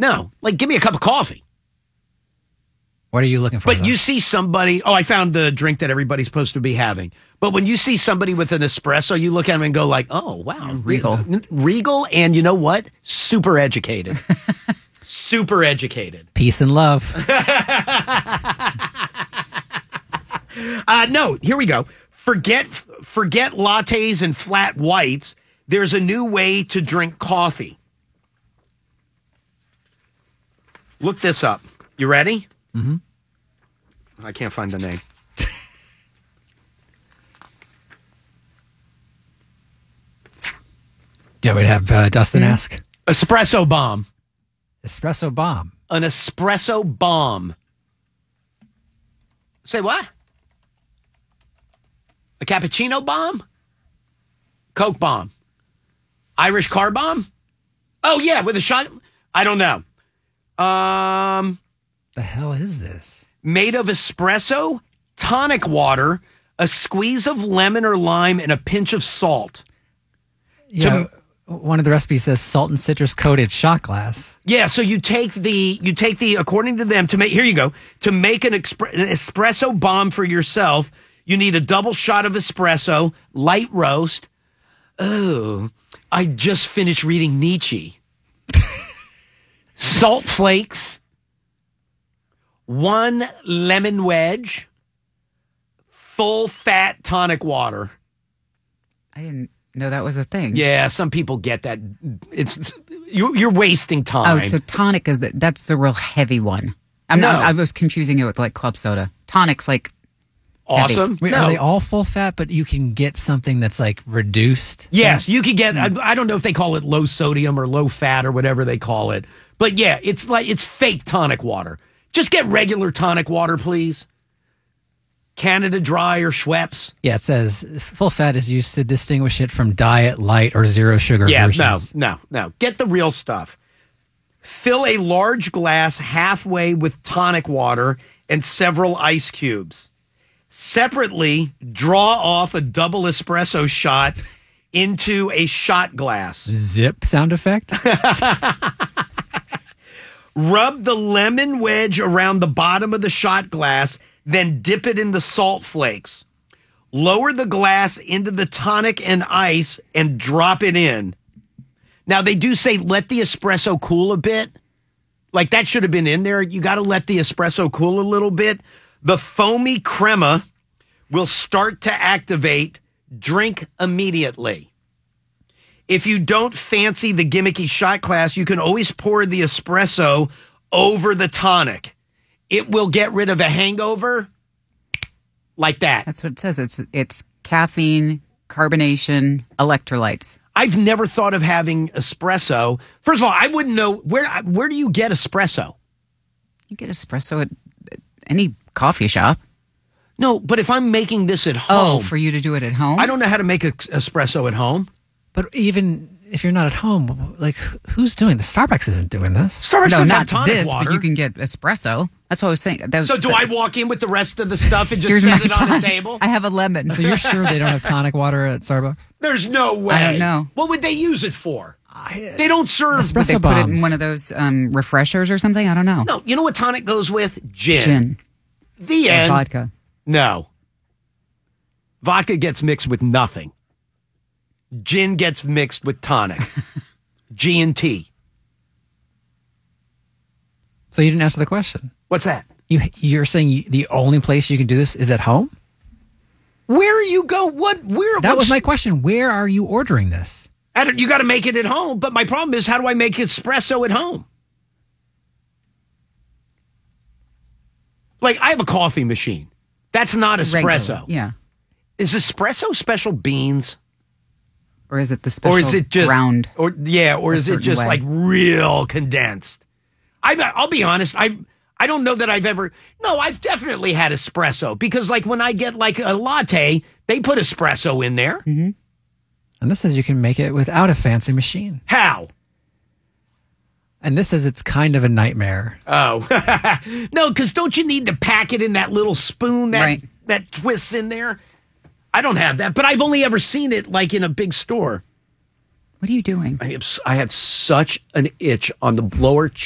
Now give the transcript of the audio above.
No, like give me a cup of coffee. What are you looking for? But you see somebody, I found the drink that everybody's supposed to be having. But when you see somebody with an espresso, you look at them and go like, oh, wow. Regal. Regal, and you know what? Super educated. Super educated. Peace and love. No, here we go. Forget lattes and flat whites. There's a new way to drink coffee. Look this up. You ready? Mm-hmm. I can't find the name. Do you want me to have Dustin ask? Espresso bomb. Espresso bomb. An espresso bomb. Say what? A cappuccino bomb? Coke bomb? Irish car bomb? Oh, yeah, with a shot. I don't know. The hell is this? Made of espresso, tonic water, a squeeze of lemon or lime, and a pinch of salt. Yeah, one of the recipes says salt and citrus coated shot glass. Yeah, so you take the according to them, here you go, to make an espresso bomb for yourself, you need a double shot of espresso, light roast. Oh, I just finished reading Nietzsche. Salt flakes, 1 lemon wedge, full fat tonic water. I didn't know that was a thing. Yeah, some people get that. You're wasting time. Oh, so tonic is that's the real heavy one. I was confusing it with like club soda. Tonic's like awesome. Wait, are they all full fat, but you can get something that's like reduced? Yes, you can get, I don't know if they call it low sodium or low fat or whatever they call it. But yeah, it's fake tonic water. Just get regular tonic water, please. Canada Dry or Schweppes. Yeah, it says full fat is used to distinguish it from diet, light, or zero sugar versions. No. Get the real stuff. Fill a large glass halfway with tonic water and several ice cubes. Separately, draw off a double espresso shot into a shot glass. Zip sound effect? Rub the lemon wedge around the bottom of the shot glass, then dip it in the salt flakes. Lower the glass into the tonic and ice and drop it in. Now, they do say let the espresso cool a bit. Like, that should have been in there. You got to let the espresso cool a little bit. The foamy crema will start to activate. Drink immediately. If you don't fancy the gimmicky shot glass, you can always pour the espresso over the tonic. It will get rid of a hangover like that. That's what it says. It's caffeine, carbonation, electrolytes. I've never thought of having espresso. First of all, I wouldn't know where do you get espresso? You get espresso at any coffee shop. No, but if I'm making this at home. Oh, for you to do it at home? I don't know how to make espresso at home. But even if you're not at home, like, who's doing this? Starbucks isn't doing this. Starbucks no, doesn't not have tonic this, water. but you can get espresso. That's what I was saying. So do I walk in with the rest of the stuff and just set it on the table? I have a lemon. So you're sure they don't have tonic water at Starbucks? There's no way. I don't know. What would they use it for? They don't serve espresso they bombs. Put it in one of those refreshers or something? I don't know. No, you know what tonic goes with? Gin. Gin. The Or end. vodka. No. Vodka gets mixed with nothing. Gin gets mixed with tonic. G&T. So you didn't answer the question. What's that? You're saying the only place you can do this is at home? Where you go? That was my question. Where are you ordering this? You got to make it at home. But my problem is, how do I make espresso at home? Like, I have a coffee machine. That's not espresso. Regular, yeah. Is espresso special beans? Or is it the special or is it just ground? Or is it just way? like real condensed? I'll be honest. I don't know that I've ever. No, I've definitely had espresso because like when I get like a latte, they put espresso in there. Mm-hmm. And this says you can make it without a fancy machine. How? And this says it's kind of a nightmare. Oh, no, because don't you need to pack it in that little spoon that twists in there? I don't have that, but I've only ever seen it like in a big store. What are you doing? I have such an itch on the lower